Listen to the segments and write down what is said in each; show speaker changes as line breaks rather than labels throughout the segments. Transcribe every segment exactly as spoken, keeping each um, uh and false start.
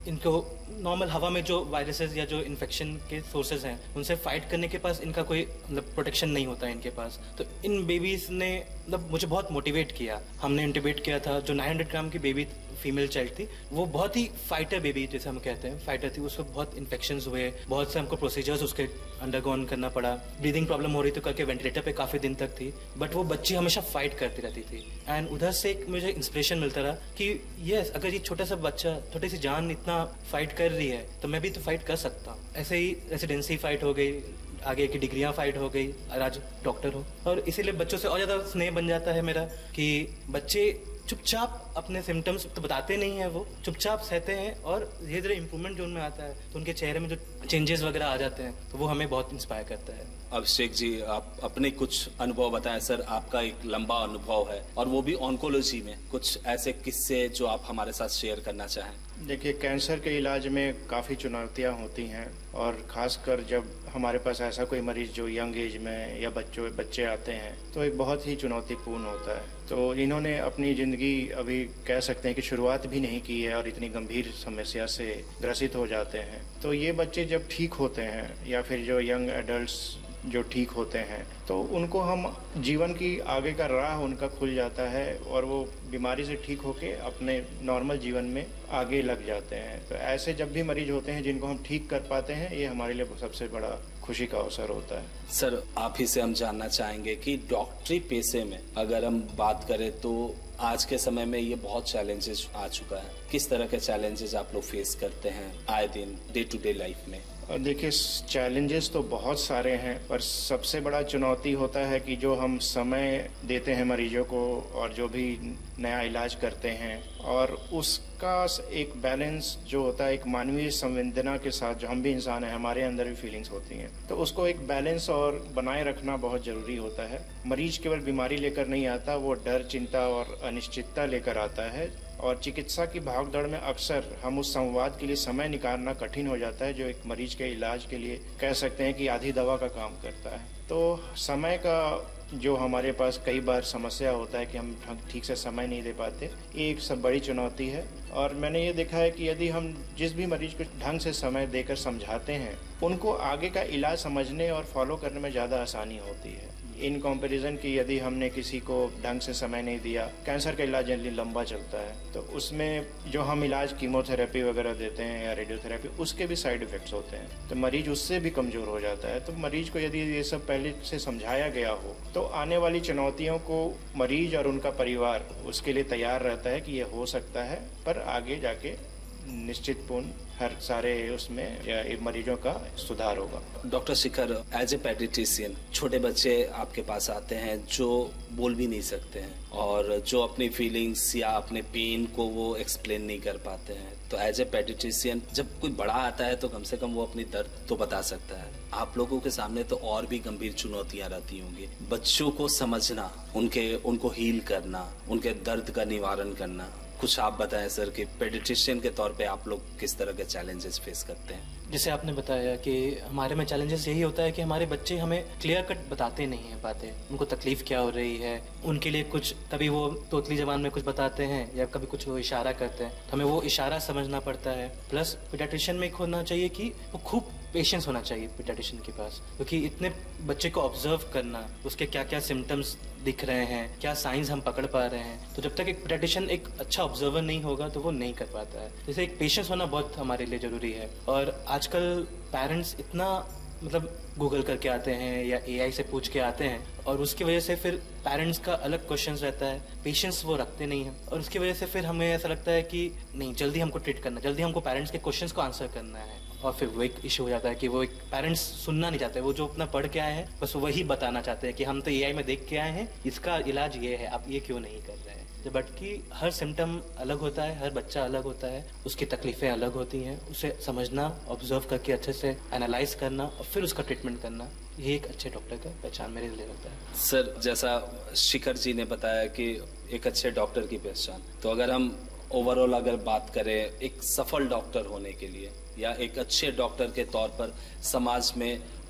इनको नॉर्मल हवा में जो वायरसेस या जो इन्फेक्शन के सोर्सेज हैं उनसे फाइट करने के पास इनका कोई मतलब प्रोटेक्शन नहीं होता है इनके पास। तो इन बेबीज ने मतलब मुझे बहुत मोटिवेट किया। हमने इंटीबेट किया था जो नौ सौ ग्राम की बेबी फीमेल चाइल्ड थी, वो बहुत ही फाइटर बेबी जैसे हम कहते हैं फाइटर थी। उसको बहुत इन्फेक्शंस हुए, बहुत से हमको प्रोसीजर्स उसके अंडरगोन करना पड़ा। ब्रीदिंग प्रॉब्लम हो रही तो करके वेंटिलेटर पे काफी दिन तक थी, बट वो बच्ची हमेशा फाइट करती रहती थी। एंड उधर से एक मुझे इंस्पिरेशन मिलता रहा कि यस, अगर ये छोटा सा बच्चा, छोटी सी जान इतना फाइट कर रही है तो मैं भी तो फाइट कर सकता हूँ। ऐसे ही रेसिडेंसी फाइट हो गई, आगे की डिग्रियां फाइट हो गई, आज डॉक्टर हो। और इसीलिए बच्चों से और ज्यादा स्नेह बन जाता है मेरा कि बच्चे चुपचाप अपने सिम्टम्स तो बताते नहीं है, वो चुपचाप सहते हैं और धीरे धीरे इंप्रूवमेंट जो उनमें आता है तो उनके चेहरे में जो चेंजेस वगैरह आ जाते हैं तो वो हमें बहुत इंस्पायर करता है।
अभिषेक जी, आप अपने कुछ अनुभव बताएं। सर, आपका एक लंबा अनुभव है और वो भी ऑन्कोलॉजी में, कुछ ऐसे किस्से जो आप हमारे साथ शेयर करना चाहें।
देखिए, कैंसर के इलाज में काफ़ी चुनौतियां होती हैं और ख़ासकर जब हमारे पास ऐसा कोई मरीज जो यंग एज में या बच्चों बच्चे आते हैं तो एक बहुत ही चुनौतीपूर्ण होता है। तो इन्होंने अपनी ज़िंदगी अभी कह सकते हैं कि शुरुआत भी नहीं की है और इतनी गंभीर समस्या से ग्रसित हो जाते हैं। तो ये बच्चे जब ठीक होते हैं या फिर जो यंग एडल्ट्स जो ठीक होते हैं तो उनको हम जीवन की आगे का राह उनका खुल जाता है और वो बीमारी से ठीक होके अपने नॉर्मल जीवन में आगे लग जाते हैं। तो ऐसे जब भी मरीज होते हैं जिनको हम ठीक कर पाते हैं, ये हमारे लिए सबसे बड़ा खुशी का अवसर होता है।
सर, आप ही से हम जानना चाहेंगे कि डॉक्टरी पेशे में अगर हम बात करें तो आज के समय में ये बहुत चैलेंजेस आ चुका है। किस तरह के चैलेंजेस आप लोग फेस करते हैं आए दिन डे टू डे लाइफ में?
देखिए, चैलेंजेस तो बहुत सारे हैं, पर सबसे बड़ा चुनौती होता है कि जो हम समय देते हैं मरीजों को और जो भी नया इलाज करते हैं और उसका एक बैलेंस जो होता है एक मानवीय संवेदना के साथ, जो हम भी इंसान हैं, हमारे अंदर भी फीलिंग्स होती हैं, तो उसको एक बैलेंस और बनाए रखना बहुत जरूरी होता है। मरीज केवल बीमारी लेकर नहीं आता, वो डर, चिंता और अनिश्चितता लेकर आता है और चिकित्सा की भागदौड़ में अक्सर हम उस संवाद के लिए समय निकालना कठिन हो जाता है जो एक मरीज के इलाज के लिए कह सकते हैं कि आधी दवा का काम करता है। तो समय का जो हमारे पास कई बार समस्या होता है कि हम ठीक से समय नहीं दे पाते, ये एक सब बड़ी चुनौती है। और मैंने ये देखा है कि यदि हम जिस भी मरीज को ढंग से समय देकर समझाते हैं, उनको आगे का इलाज समझने और फॉलो करने में ज़्यादा आसानी होती है इन कंपैरिजन की यदि हमने किसी को ढंग से समय नहीं दिया। कैंसर का इलाज जनरली लंबा चलता है, तो उसमें जो हम इलाज कीमोथेरेपी वगैरह देते हैं या रेडियोथेरेपी, उसके भी साइड इफेक्ट्स होते हैं, तो मरीज उससे भी कमज़ोर हो जाता है। तो मरीज को यदि ये सब पहले से समझाया गया हो तो आने वाली चुनौतियों को मरीज और उनका परिवार उसके लिए तैयार रहता है कि ये हो सकता है, पर आगे जाके निश्चितपूर्ण हर सारे उसमें या मरीजों का सुधार होगा।
Doctor Shikhar, as a paediatrician, छोटे बच्चे आपके पास आते हैं जो बोल भी नहीं सकते हैं और जो अपनी फीलिंग्स या अपने पेन को वो एक्सप्लेन नहीं कर पाते हैं, तो एज ए पेडिट्रिशियन जब कोई बड़ा आता है तो कम से कम वो अपनी दर्द तो बता सकता है। आप लोगों के सामने तो और भी गंभीर चुनौतियां रहती होंगी। बच्चों को समझना, उनके उनको हील करना, उनके दर्द का निवारण करना, कुछ आप बताएं सर कि पेडिट्रिशियन के तौर पे आप लोग किस तरह के चैलेंजेस फेस करते हैं?
जैसे आपने बताया कि हमारे में चैलेंजेस यही होता है कि हमारे बच्चे हमें क्लियर कट बताते नहीं है बातें, उनको तकलीफ क्या हो रही है, उनके लिए कुछ तभी वो तोतली जबान में कुछ बताते हैं या कभी कुछ वो इशारा करते हैं, तो हमें वो इशारा समझना पड़ता है। प्लस पीडियाट्रिशियन में एक होना चाहिए कि वो खूब पेशेंस होना चाहिए पीडियाट्रिशियन के पास, क्योंकि इतने बच्चे को ऑब्जर्व करना, उसके क्या क्या सिम्टम्स दिख रहे हैं, क्या साइंस हम पकड़ पा रहे हैं, तो जब तक एक पीडियाट्रिशियन एक अच्छा ऑब्जर्वर नहीं होगा तो वो नहीं कर पाता है। जैसे एक पेशेंस होना बहुत हमारे लिए जरूरी है। और आजकल पेरेंट्स इतना मतलब गूगल करके आते हैं या एआई से पूछ के आते हैं और उसकी वजह से फिर पेरेंट्स का अलग क्वेश्चन रहता है, पेशेंस वो रखते नहीं हैं और उसकी वजह से फिर हमें ऐसा लगता है कि नहीं, जल्दी हमको ट्रीट करना, जल्दी हमको पेरेंट्स के क्वेश्चंस को आंसर करना है। और फिर वो एक इशू हो जाता है कि वो एक पेरेंट्स सुनना नहीं चाहते, वो जो अपना पढ़ के आए हैं बस वही बताना चाहते हैं कि हम तो एआई में देख के आए हैं, इसका इलाज ये है, आप ये क्यों नहीं कर रहे हैं। जबकि हर सिम्टम अलग होता है, हर बच्चा अलग होता है, उसकी तकलीफें अलग होती हैं, उसे समझना, ऑब्जर्व करके अच्छे से एनालाइज करना और फिर उसका ट्रीटमेंट करना, ये एक अच्छे डॉक्टर का पहचान मेरे लिए होता है।
सर, जैसा शिखर जी ने बताया कि एक अच्छे डॉक्टर की पहचान, तो अगर हम ओवरऑल अगर बात करें एक सफल डॉक्टर होने के लिए या एक अच्छे डॉक्टर के तौर पर समाज में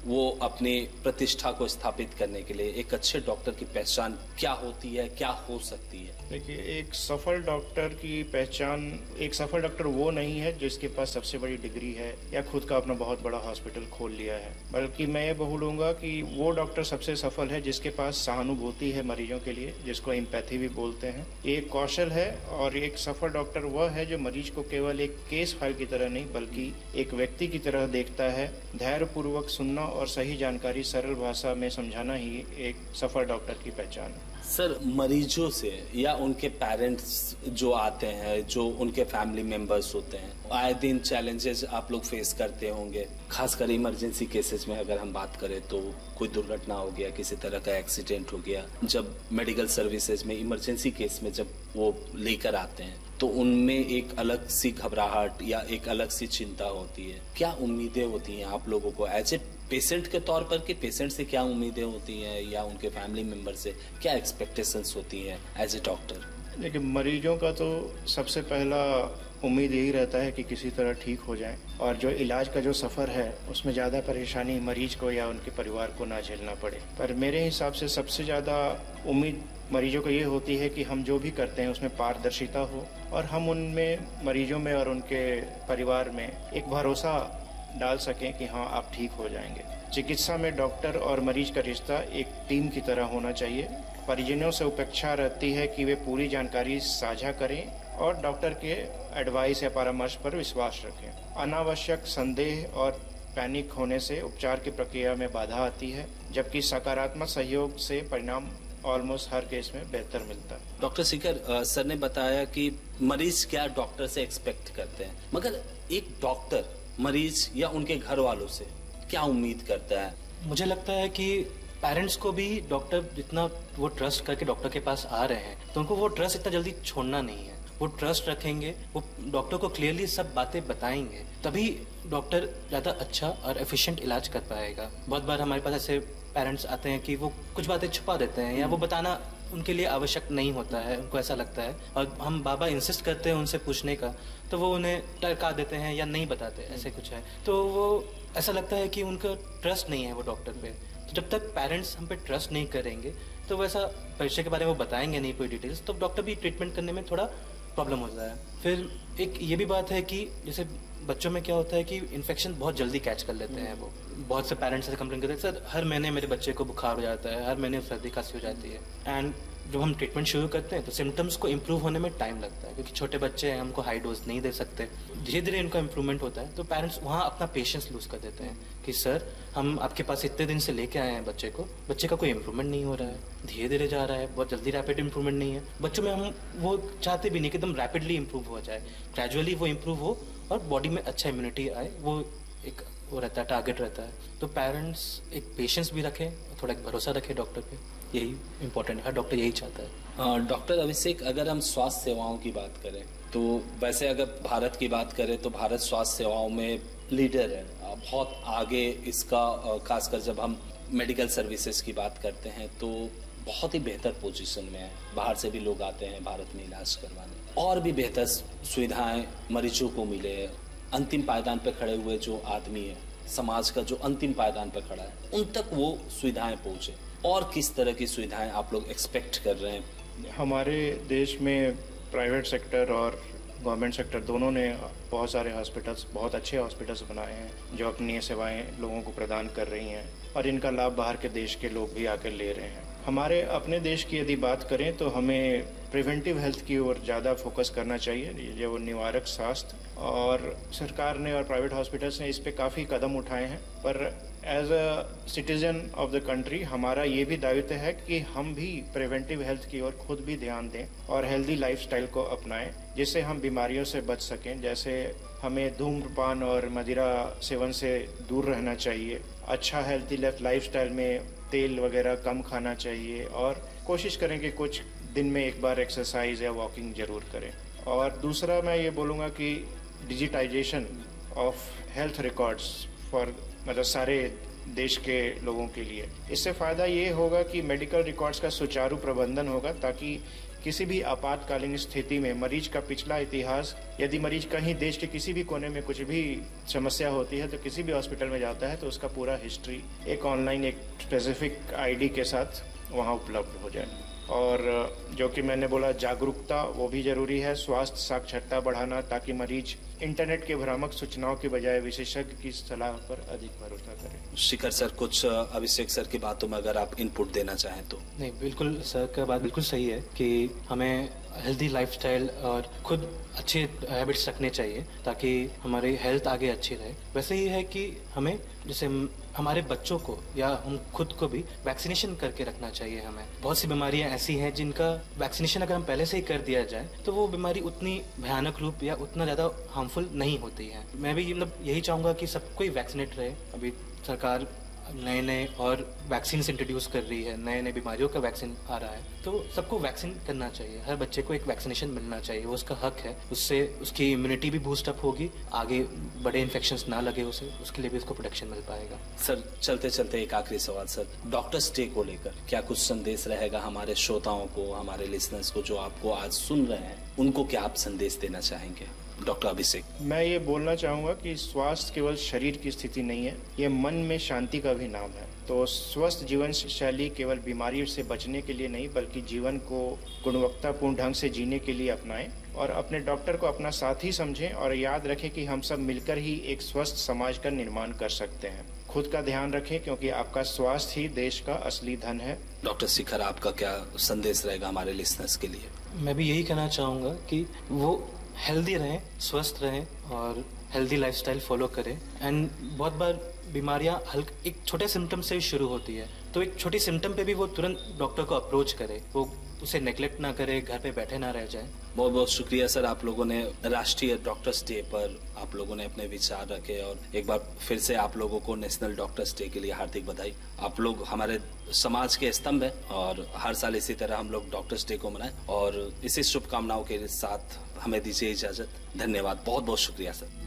वो अपनी प्रतिष्ठा को स्थापित करने के लिए एक अच्छे डॉक्टर की पहचान क्या होती है, क्या हो सकती है?
देखिए, एक सफल डॉक्टर की पहचान, एक सफल डॉक्टर वो नहीं है जिसके पास सबसे बड़ी डिग्री है या खुद का अपना बहुत बड़ा हॉस्पिटल खोल लिया है, बल्कि मैं ये बोलूँगा कि वो डॉक्टर सबसे सफल है जिसके पास सहानुभूति है मरीजों के लिए, जिसको एम्पैथी भी बोलते हैं। ये एक कौशल है, और एक सफल डॉक्टर वह है जो मरीज को केवल एक केस फाइल की तरह नहीं बल्कि एक व्यक्ति की तरह देखता है। धैर्यपूर्वक सुनना और सही जानकारी सरल भाषा में समझाना ही एक सफल डॉक्टर की पहचान है।
सर, मरीजों से या उनके पेरेंट्स जो आते हैं, जो उनके फैमिली मेंबर्स होते हैं, आए दिन चैलेंजेस आप लोग फेस करते होंगे। खासकर इमरजेंसी केसेस में अगर हम बात करें तो कोई दुर्घटना हो गया, किसी तरह का एक्सीडेंट हो गया, जब मेडिकल सर्विसेज में इमरजेंसी केस में जब वो लेकर आते हैं तो उनमें एक अलग सी घबराहट या एक अलग सी चिंता होती है। क्या उम्मीदें होती हैं आप लोगों को एज ए पेशेंट के तौर पर, कि पेशेंट से क्या उम्मीदें होती हैं या उनके फैमिली मेंबर से क्या एक्सपेक्टेशंस होती हैं एज ए डॉक्टर?
देखिए, मरीजों का तो सबसे पहला उम्मीद यही रहता है कि किसी तरह ठीक हो जाएं, और जो इलाज का जो सफ़र है उसमें ज़्यादा परेशानी मरीज को या उनके परिवार को ना झेलना पड़े। पर मेरे हिसाब से सबसे ज़्यादा उम्मीद मरीजों को ये होती है कि हम जो भी करते हैं उसमें पारदर्शिता हो, और हम उनमें, मरीजों में और उनके परिवार में एक भरोसा डाल सकें कि हाँ, आप ठीक हो जाएंगे। चिकित्सा में डॉक्टर और मरीज का रिश्ता एक टीम की तरह होना चाहिए। परिजनों से अपेक्षा रहती है कि वे पूरी जानकारी साझा करें और डॉक्टर के एडवाइस या परामर्श पर विश्वास रखें। अनावश्यक संदेह और पैनिक होने से उपचार की प्रक्रिया में बाधा आती है, जबकि सकारात्मक सहयोग से परिणाम ऑलमोस्ट हर केस में बेहतर मिलता है।
डॉक्टर सीकर, सर ने बताया कि मरीज क्या डॉक्टर से एक्सपेक्ट करते हैं, मगर एक डॉक्टर मरीज या उनके घर वालों से क्या उम्मीद करता है?
मुझे लगता है कि पेरेंट्स को भी डॉक्टर जितना वो ट्रस्ट करके डॉक्टर के पास आ रहे हैं तो उनको वो ट्रस्ट इतना जल्दी छोड़ना नहीं है। वो ट्रस्ट रखेंगे, वो डॉक्टर को क्लियरली सब बातें बताएंगे, तभी डॉक्टर ज़्यादा अच्छा और एफिशिएंट इलाज कर पाएगा। बहुत बार हमारे पास ऐसे पेरेंट्स आते हैं कि वो कुछ बातें छुपा देते हैं या वो बताना उनके लिए आवश्यक नहीं होता है, उनको ऐसा लगता है, और हम बाबा इंसिस्ट करते हैं उनसे पूछने का तो वो उन्हें टरका देते हैं या नहीं बताते, ऐसे कुछ है। तो वो ऐसा लगता है कि उनका ट्रस्ट नहीं है वो डॉक्टर पे। तो जब तक पेरेंट्स हम पे ट्रस्ट नहीं करेंगे तो वैसा परीक्षा के बारे में वो बताएंगे नहीं कोई डिटेल्स, तो डॉक्टर भी ट्रीटमेंट करने में थोड़ा प्रॉब्लम होता है। फिर एक ये भी बात है कि जैसे बच्चों में क्या होता है कि इन्फेक्शन बहुत जल्दी कैच कर लेते हैं। वो बहुत से पेरेंट्स से कंप्लेन करते हैं, सर हर महीने मेरे बच्चे को बुखार हो जाता है, हर महीने सर्दी खांसी हो जाती है। एंड जब हम ट्रीटमेंट शुरू करते हैं तो सिम्टम्स को इम्प्रूव होने में टाइम लगता है, क्योंकि छोटे बच्चे हैं, हमको हाई डोज नहीं दे सकते। धीरे धीरे इनका इम्प्रूवमेंट होता है तो पेरेंट्स वहाँ अपना पेशेंस लूज कर देते हैं कि सर हम आपके पास इतने दिन से लेके आए हैं बच्चे को, बच्चे का कोई इम्प्रूवमेंट नहीं हो रहा है, धीरे धीरे जा रहा है, बहुत जल्दी रैपिड इम्प्रूवमेंट नहीं है। बच्चों में हम वो चाहते भी नहीं कि एकदम रैपिडली इम्प्रूव हो जाए, ग्रेजुअली वो इम्प्रूव हो और बॉडी में अच्छा इम्यूनिटी आए, वो एक वो रहता है, टारगेट रहता है। तो पेरेंट्स एक पेशेंस भी रखें, थोड़ा एक भरोसा रखें डॉक्टर पे, यही इम्पोर्टेंट है, हर डॉक्टर यही चाहता है।
डॉक्टर अभिषेक, अगर हम स्वास्थ्य सेवाओं की बात करें तो वैसे अगर भारत की बात करें तो भारत स्वास्थ्य सेवाओं में लीडर है, बहुत आगे इसका, खासकर जब हम मेडिकल सर्विसेज की बात करते हैं तो बहुत ही बेहतर पोजीशन में है। बाहर से भी लोग आते हैं भारत में इलाज करवाने, और भी बेहतर सुविधाएं मरीजों को मिले। अंतिम पायदान पर खड़े हुए जो आदमी है, समाज का जो अंतिम पायदान पर खड़ा है, उन तक वो सुविधाएं पहुंचे। और किस तरह की सुविधाएं आप लोग एक्सपेक्ट कर रहे हैं?
हमारे देश में प्राइवेट सेक्टर और गवर्नमेंट सेक्टर दोनों ने बहुत सारे हॉस्पिटल्स, बहुत अच्छे हॉस्पिटल्स बनाए हैं जो अपनी सेवाएं लोगों को प्रदान कर रही हैं, और इनका लाभ बाहर के देश के लोग भी आकर ले रहे हैं। हमारे अपने देश की यदि बात करें तो हमें प्रिवेंटिव हेल्थ की ओर ज़्यादा फोकस करना चाहिए, जो निवारक स्वास्थ्य, और सरकार ने और प्राइवेट हॉस्पिटल्स ने इस पे काफ़ी कदम उठाए हैं। पर as a citizen of the country हमारा ये भी दायित्व है कि हम भी प्रिवेंटिव हेल्थ की ओर खुद भी ध्यान दें और हेल्दी लाइफस्टाइल को अपनाएं, जिससे हम बीमारियों से बच सकें। जैसे हमें धूम्रपान और मदिरा सेवन से दूर रहना चाहिए, अच्छा हेल्दी लाइफस्टाइल में तेल वगैरह कम खाना चाहिए, और कोशिश करें कि कुछ दिन में एक बार एक्सरसाइज या वॉकिंग जरूर करें। और दूसरा मैं ये बोलूँगा कि digitisation of health records for, मतलब सारे देश के लोगों के लिए, इससे फ़ायदा ये होगा कि मेडिकल रिकॉर्ड्स का सुचारू प्रबंधन होगा, ताकि किसी भी आपातकालीन स्थिति में मरीज का पिछला इतिहास, यदि मरीज कहीं देश के किसी भी कोने में कुछ भी समस्या होती है तो किसी भी हॉस्पिटल में जाता है तो उसका पूरा हिस्ट्री एक ऑनलाइन एक स्पेसिफिक आईडी के साथ वहाँ उपलब्ध हो जाए। और जो कि मैंने बोला, जागरूकता वो भी जरूरी है, स्वास्थ्य साक्षरता बढ़ाना, ताकि मरीज इंटरनेट के भ्रामक सूचनाओं के बजाय विशेषज्ञ की सलाह पर अधिक भरोसा करें।
शिखर सर, कुछ अभिषेक सर की बातों में अगर आप इनपुट देना चाहें तो।
नहीं, बिल्कुल सर का बात बिल्कुल सही है कि हमें हेल्दी लाइफस्टाइल और खुद अच्छे हैबिट्स रखने चाहिए ताकि हमारी हेल्थ आगे अच्छी रहे। वैसे ही है कि हमें जैसे हमारे बच्चों को या हम खुद को भी वैक्सीनेशन करके रखना चाहिए। हमें बहुत सी बीमारियां ऐसी हैं जिनका वैक्सीनेशन अगर हम पहले से ही कर दिया जाए तो वो बीमारी उतनी भयानक रूप या उतना ज़्यादा हार्मफुल नहीं होती है। मैं भी मतलब यही चाहूँगा कि सबको ही वैक्सीनेट रहे। अभी सरकार नए नए और वैक्सीन इंट्रोड्यूस कर रही है, नए नए बीमारियों का वैक्सीन आ रहा है, तो सबको वैक्सीन करना चाहिए। हर बच्चे को एक वैक्सीनेशन मिलना चाहिए, वो उसका हक है। उससे उसकी इम्यूनिटी भी बूस्ट अप होगी, आगे बड़े इन्फेक्शंस ना लगे उसे, उसके लिए भी उसको प्रोटेक्शन मिल पाएगा।
सर, चलते चलते एक आखिरी सवाल सर, डॉक्टर्स डे को लेकर क्या कुछ संदेश रहेगा हमारे श्रोताओं को, हमारे लिसनर्स को जो आपको आज सुन रहे हैं, उनको क्या आप संदेश देना चाहेंगे? डॉक्टर अभिषेक।
मैं ये बोलना चाहूँगा कि स्वास्थ्य केवल शरीर की स्थिति नहीं है, ये मन में शांति का भी नाम है। तो स्वस्थ जीवन शैली केवल बीमारी से बचने के लिए नहीं बल्कि जीवन को गुणवत्तापूर्ण ढंग से जीने के लिए अपनाएं और अपने डॉक्टर को अपना साथी समझें और याद रखें कि हम सब मिलकर ही एक स्वस्थ समाज का निर्माण कर सकते हैं। खुद का ध्यान रखें क्योंकि आपका स्वास्थ्य ही देश का असली धन है।
डॉक्टर शिखर, आपका क्या संदेश रहेगा हमारे लिसनर्स के लिए?
मैं भी यही कहना चाहूँगा कि वो हेल्दी रहें, स्वस्थ रहें और हेल्दी लाइफस्टाइल फॉलो करें। एंड बहुत बार बीमारियां हल्क एक छोटे सिम्टम से शुरू होती है, तो एक छोटी सिम्टम पे भी वो तुरंत डॉक्टर को अप्रोच करे, वो उसे नेग्लेक्ट ना करे, घर पे बैठे ना रह जाए।
बहुत बहुत शुक्रिया सर, आप लोगों ने राष्ट्रीय डॉक्टर्स डे पर आप लोगों ने अपने विचार रखे और एक बार फिर से आप लोगों को नेशनल डॉक्टर्स डे के लिए हार्दिक बधाई। आप लोग हमारे समाज के स्तंभ हैं और हर साल इसी तरह हम लोग डॉक्टर्स डे को मनाएं और इसी शुभकामनाओं के साथ हमें दीजिए इजाजत। धन्यवाद, बहुत बहुत शुक्रिया सर।